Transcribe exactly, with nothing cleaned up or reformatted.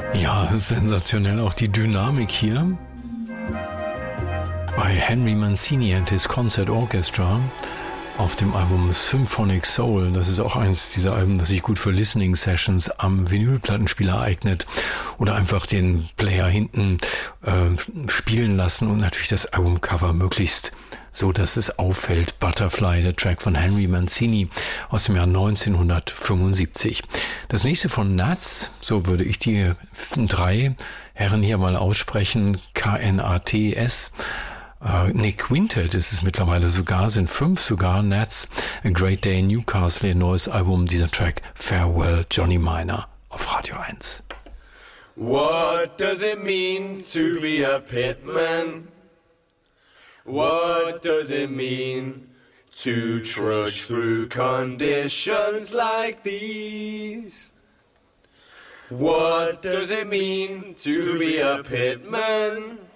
Ja, sensationell auch die Dynamik hier bei Henry Mancini and his Concert Orchestra auf dem Album Symphonic Soul. Das ist auch eins dieser Alben, das sich gut für Listening Sessions am Vinylplattenspieler eignet oder einfach den Player hinten äh, spielen lassen und natürlich das Albumcover möglichst so, dass es auffällt. Butterfly, der Track von Henry Mancini aus dem Jahr neunzehnhundertfünfundsiebzig. Das nächste von Nats, so würde ich die drei Herren hier mal aussprechen, K N A T S. Uh, nee, Quintet ist es mittlerweile sogar, sind fünf sogar, Nats, A Great Day in Newcastle, ihr neues Album, dieser Track Farewell Johnny Miner auf Radio eins. What does it mean to be a pitman? What does it mean to trudge through conditions like these? What does it mean to be a pitman?